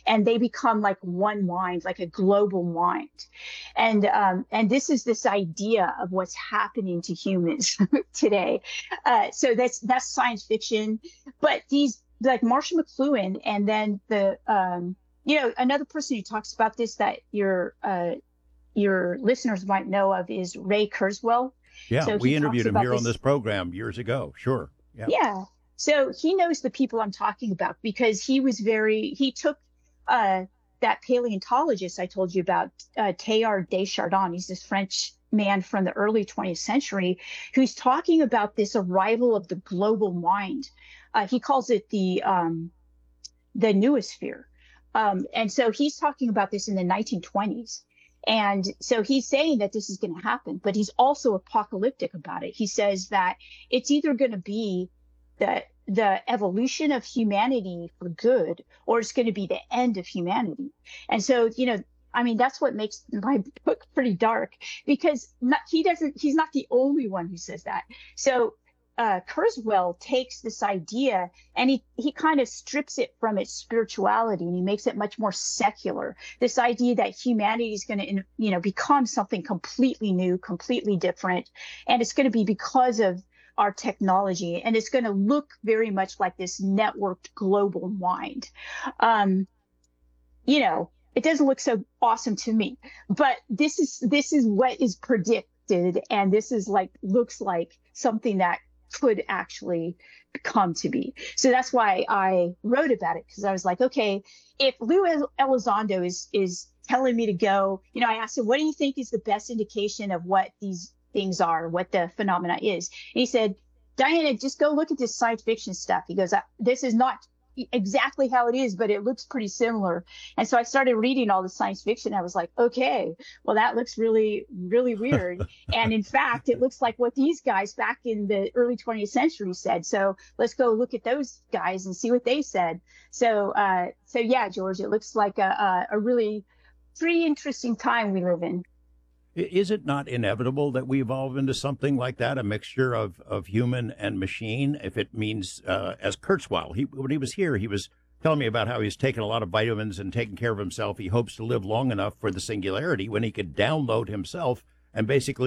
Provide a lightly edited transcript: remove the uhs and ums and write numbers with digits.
and they become like one mind, like a global mind. And this is this idea of what's happening to humans today. So that's science fiction. But these, like Marshall McLuhan, and then another person who talks about this that your listeners might know of is Ray Kurzweil. Yeah, So he we talks interviewed him about here on this. this program years ago. Sure. Yeah. Yeah. So he knows the people I'm talking about because he took uh, that paleontologist I told you about, Teilhard de Chardin. He's this French man from the early 20th century who's talking about this arrival of the global mind. He calls it the noosphere. And so he's talking about this in the 1920s. And so he's saying that this is going to happen, but he's also apocalyptic about it. He says that it's either going to be the evolution of humanity for good, or it's going to be the end of humanity. And so, I mean, that's what makes my book pretty dark, because he's not the only one who says that. So Kurzweil takes this idea and he kind of strips it from its spirituality, and he makes it much more secular. This idea that humanity is going to, become something completely new, completely different, and it's going to be because of our technology, and it's going to look very much like this networked global mind. Um, it doesn't look so awesome to me, but this is what is predicted, and this is looks like something that could actually come to be. So that's why I wrote about it, because I was like, okay, if Lou Elizondo is telling me to go, I asked him, what do you think is the best indication of what these things are, what the phenomena is? And he said, Diana, just go look at this science fiction stuff. He goes, this is not exactly how it is, but it looks pretty similar. And so I started reading all the science fiction. I was like, okay, well, that looks really, really weird. And in fact, it looks like what these guys back in the early 20th century said. So let's go look at those guys and see what they said. So yeah, George, it looks like a really pretty interesting time we live in. Is it not inevitable that we evolve into something like that, a mixture of human and machine? If it means, as Kurzweil, when he was here, he was telling me about how he's taken a lot of vitamins and taken care of himself. He hopes to live long enough for the singularity when he could download himself and basically